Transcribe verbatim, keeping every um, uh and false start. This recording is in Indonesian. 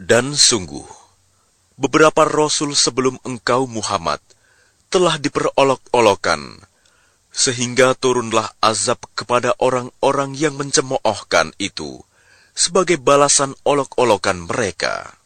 Dan sungguh, beberapa rasul sebelum engkau Muhammad telah diperolok-olokan, sehingga turunlah azab kepada orang-orang yang mencemoohkan itu sebagai balasan olok-olokan mereka.